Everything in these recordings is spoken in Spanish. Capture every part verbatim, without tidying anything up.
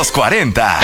los cuarenta.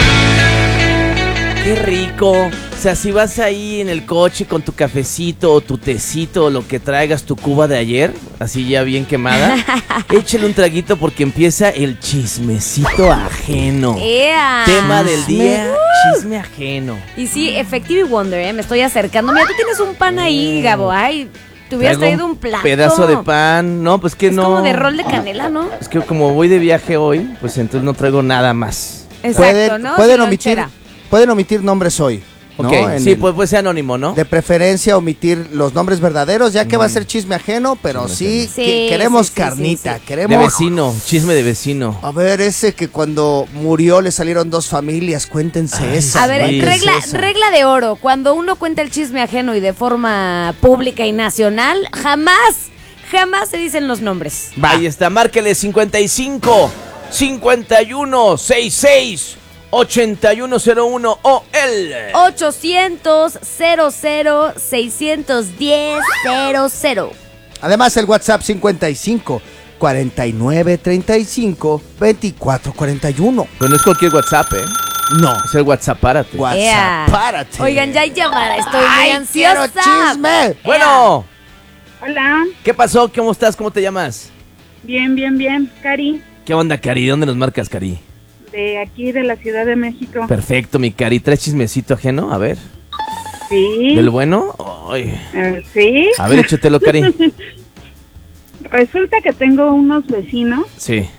Qué rico. O sea, si vas ahí en el coche con tu cafecito o tu tecito o lo que traigas, tu cuba de ayer, así ya bien quemada, échale un traguito porque empieza el chismecito ajeno. ¡Ea! Tema del día, chisme ajeno. Y sí, Effective Wonder, ¿eh? Me estoy acercando. Mira, tú tienes un pan ahí, Gabo. Ay, te hubieras Traigo traído un plato. Pedazo de pan. No, pues que es no. como de rol de canela, ¿no? Es que como voy de viaje hoy, pues entonces no traigo nada más. Exacto, Pueden, ¿no? pueden, Sin omitir, lonchera. pueden omitir nombres hoy. ¿no? Ok, En sí, el- pues puede ser anónimo, ¿no? De preferencia omitir los nombres verdaderos, ya que va a ser chisme ajeno, pero sí, Sí, que- queremos sí, sí, carnita, sí, sí. queremos... De vecino, chisme de vecino. A ver, ese que cuando murió le salieron dos familias, cuéntense Ay, esa. A ver, Sí, regla, es esa. regla de oro. Cuando uno cuenta el chisme ajeno y de forma pública y nacional, jamás, jamás se dicen los nombres. Va. Ahí está, márquele cincuenta y cinco, cincuenta y uno, sesenta y seis, ochenta y uno cero uno o el... ochocientos, cero cero, seiscientos diez, cero cero. Además, el WhatsApp cincuenta y cinco, cuarenta y nueve, treinta y cinco, veinticuatro, cuarenta y uno. Pero no es cualquier WhatsApp, ¿eh? No. Es el WhatsApp, párate. WhatsApp, Ea. párate. Oigan, ya hay llamada, estoy muy ¡Ay, quiero ansiosa. chisme! Bueno, Hola, ¿qué pasó? ¿Cómo estás? ¿Cómo te llamas? bien, bien, bien. Cari, ¿Qué onda, Cari? ¿De dónde nos marcas, Cari? de aquí, de la Ciudad de México. Perfecto, mi Cari. ¿Traes chismecito ajeno? A ver. Sí, ¿Del bueno? Ay. eh, sí. A ver, échatelo, Cari. Resulta que tengo unos vecinos Sí.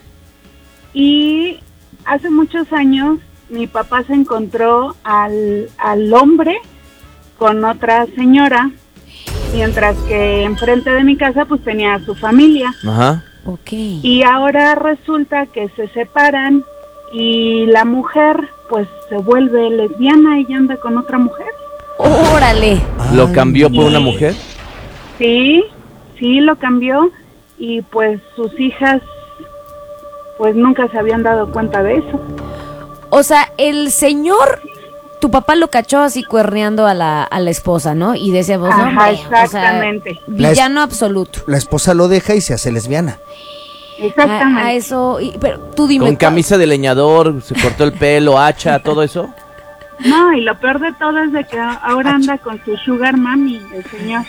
y hace muchos años mi papá se encontró al, al hombre con otra señora, mientras que enfrente de mi casa pues tenía a su familia. Ajá. Ok. Y ahora resulta que se separan y la mujer pues se vuelve lesbiana y anda con otra mujer. Órale. ¿Lo cambió por y- una mujer? Sí, sí lo cambió y pues sus hijas pues nunca se habían dado cuenta de eso. O sea, el señor, tu papá lo cachó así cuerneando a la, a la esposa, ¿no? Y decíamos, no, Ajá, hombre, o sea, exactamente. villano absoluto. La esposa lo deja y se hace lesbiana. Exactamente. A, a eso, y- pero tú dime. Con camisa de leñador, se cortó el pelo, hacha, todo eso. No, y lo peor de todo es de que ahora anda con su sugar mami, el señor.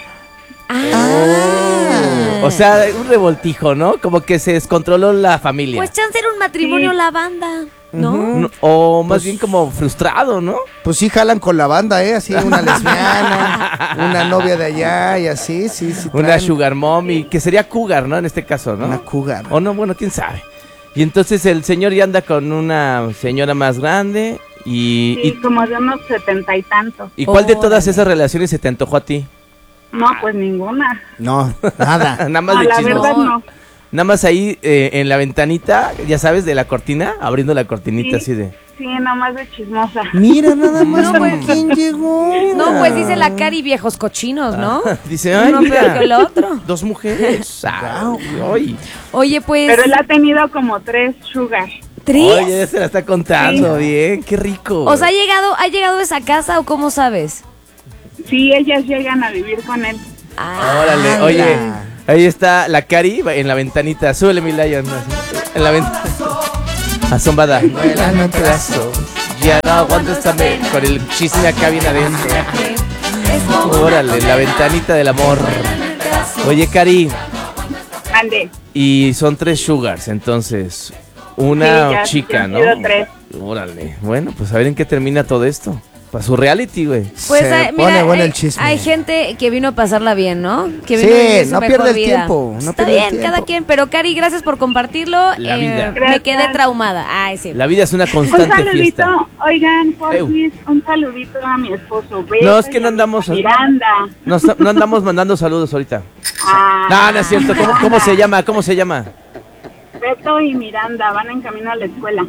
Ah. O sea, un revoltijo, ¿no? Como que se descontroló la familia. Pues chance era un matrimonio Sí. la banda, ¿no? No, o más Pues- bien como frustrado, ¿no? Pues sí jalan con la banda, ¿eh? Así, una lesbiana, una novia de allá y así, sí, sí. Una traen sugar mommy, que sería cougar, ¿no? En este caso, ¿no? Una cougar. O no, bueno, quién sabe. Y entonces el señor ya anda con una señora más grande y... Sí, y, como de unos setenta y tantos. ¿y cuál de todas Órale. esas relaciones se te antojó a ti? No, pues ninguna. No, nada. Nada más No, de la chismoso. verdad no. Nada más ahí eh, en la ventanita, ya sabes, de la cortina, abriendo la cortinita Sí. así de... Sí, nomás de chismosa. Mira nada más No, con pues. quién llegó. No, pues dice la Cari, viejos cochinos, ¿no? Dice, ay, Uno peor mira, que el otro. dos mujeres. Ah, ay. Oye, pues. Pero él ha tenido como tres sugar. ¿Tres? Oye, ya se la está contando bien, qué rico. O sea, ¿ha llegado, ¿ha llegado a esa casa o cómo sabes? Sí, ellas llegan a vivir con él. Ah, Órale, Anda. oye, ahí está la Cari en la ventanita. Súbele, mi Lion. así, En la ventana. Asombada. Vuelan en pedazos. Ya no aguanto esta me- con el chisme acá bien adentro. es como Órale, la ventanita del amor. Oye, Cari, Ande. y son tres sugars, entonces. Sí, Una ya, chica, ya han ¿no? sido tres. Órale. Bueno, pues a ver en qué termina todo esto. Para su reality, güey. Pues Se hay, pone mira, bueno hay, el chisme. hay gente que vino a pasarla bien, ¿no? Que vino Sí, a vivir su no mejor pierde el vida. tiempo, no Está pierde el bien, tiempo. cada quien, pero Cari, gracias por compartirlo. La Eh, vida. Me Gracias. quedé traumada. Ay, sí. La vida es una Un constante saludito, fiesta. oigan, por Eu. please, un saludito a mi esposo. Beto No, es que y no a mi andamos- Miranda. No, esta- no andamos mandando saludos ahorita. Ah, No, no es cierto. ¿Cómo, cómo se llama? ¿Cómo se llama? Beto y Miranda van en camino a la escuela.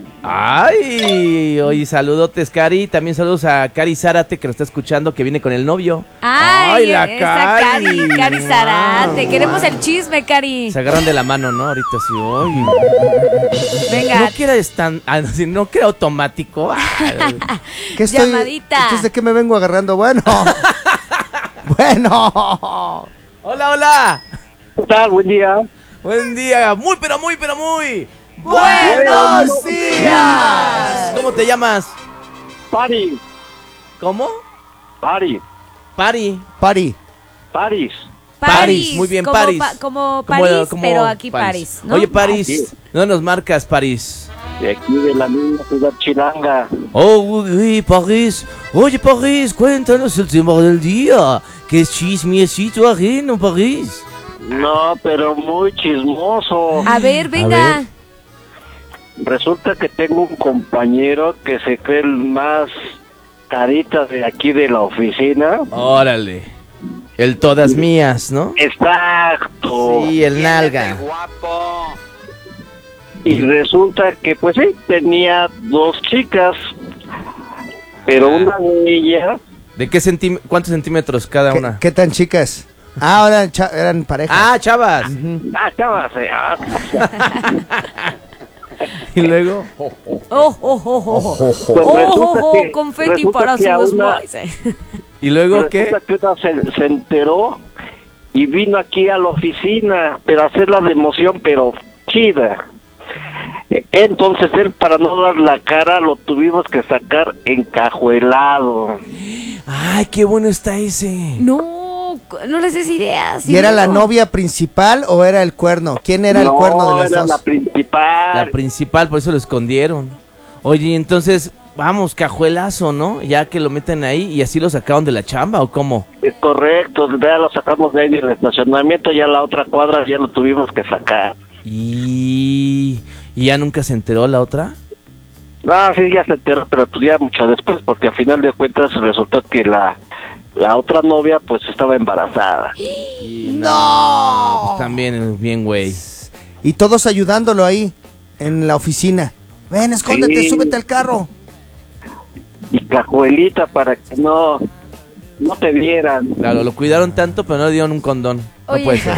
Ay, oye, saludotes, Cari. También saludos a Cari Zárate, que nos está escuchando, que viene con el novio. Ay, la esa Cari. Cari, Cari Zarate. Wow. Queremos el chisme, Cari. Se agarran de la mano, ¿no? Ahorita sí, oye. Venga. No que era estan- ah, no, sí, no que era automático. Ay, ¿Qué estoy, Llamadita. Entonces, ¿de qué me vengo agarrando? Bueno. Bueno. hola, hola. ¿Qué tal? Buen día. Buen día. Muy, pero muy, pero muy. ¡Buenos días! ¿cómo te llamas? Paris, ¿Cómo? Paris, Pari. Pari. Paris. París, muy bien, como París. pa- como Como- París, como pero aquí París, ¿no? Oye, París, Así ¿no nos marcas, París? De aquí de la misma ciudad chilanga. Oh, oui, París. Oye, París, cuéntanos el tema del día. ¿Qué chismecito ajeno, París? No, pero muy chismoso. A ver, venga. ver. Resulta que tengo un compañero que se cree el más carita de aquí de la oficina. Órale. El todas mías, ¿no? Exacto. Sí, el nalga. Y resulta que, pues sí, tenía dos chicas, pero Ah. una de ellas, ¿De qué centí- cuántos centímetros cada ¿Qué, una? qué tan chicas? Ah, ahora eran, cha- eran pareja. Ah, chavas. ah, chavas, eh, ah, Y luego. Oh, oh, oh, oh. pues Oh, resulta oh, que- oh, confeti resulta para que a sus una- boys. eh. ¿Y luego qué? resulta que una se, se enteró y vino aquí a la oficina, pero a hacer la de emoción, pero chida. Entonces él, para no dar la cara, lo tuvimos que sacar encajuelado. Ay, qué bueno está ese. No, no les des ideas. ¿Y era la no. novia principal o era el cuerno? ¿Quién era el No, cuerno de las era dos? la principal. La principal, por eso lo escondieron. Oye, entonces, vamos, cajuelazo, ¿no? Ya que lo meten ahí y así lo sacaron de la chamba, ¿o cómo? Es correcto, ya lo sacamos de ahí del estacionamiento, ya la otra cuadra ya lo tuvimos que sacar. Y... ¿Y ya nunca se enteró la otra? No, sí, ya se enteró, pero pues ya mucho después, porque al final de cuentas resultó que la, la otra novia pues estaba embarazada. Y no. Pues también, bien, güey. Y todos ayudándolo ahí, en la oficina. Ven, escóndete, Sí. súbete al carro. Y cajuelita para que no, no te vieran. Claro, lo cuidaron tanto, pero no le dieron un condón. No Oye. puede ser.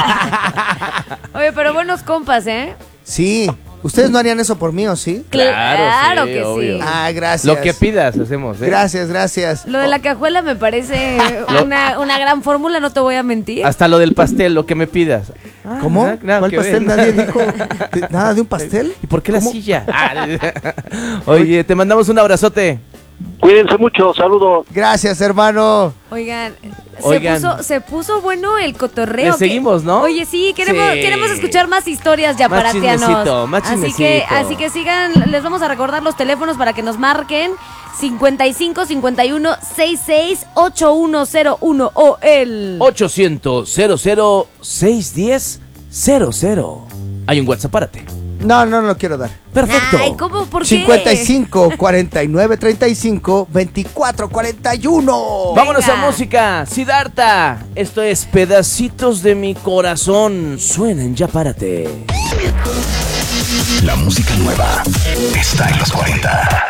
Oye, pero buenos compas, ¿eh? Sí. ¿Ustedes no harían eso por mí o sí? Claro, sí, que obvio. sí. Ah, gracias. Lo que pidas, hacemos, ¿eh? Gracias, gracias. Lo de la cajuela me parece Lo- una, una gran fórmula, no te voy a mentir. Hasta lo del pastel, lo que me pidas. Ah, ¿Cómo? nada- nada ¿Cuál que pastel? ver. Nadie dijo de- nada de un pastel. ¿Y por qué la ¿Cómo? silla? Ah, Oye, te mandamos un abrazote. Cuídense mucho, saludos. Gracias, hermano. Oigan, se, Oigan. Puso, se puso bueno el cotorreo. Le que- seguimos, ¿no? Oye, sí, queremos, Sí. queremos escuchar más historias ya Más para chismecito, más así que, chismecito. así que sigan, les vamos a recordar los teléfonos para que nos marquen cincuenta y cinco, cincuenta y uno, sesenta y seis, ochenta y uno cero uno o el ochocientos, cero cero, seiscientos diez, cero cero. Hay un WhatsApp, párate. No, no lo quiero dar. Perfecto. Ay, ¿cómo? ¿Por qué? cincuenta y cinco, cuarenta y nueve, treinta y cinco, veinticuatro, cuarenta y uno. Vámonos Venga. a música. Siddhartha. Esto es Pedacitos de mi corazón. Suenen, ya párate. La música nueva está en los cuarenta.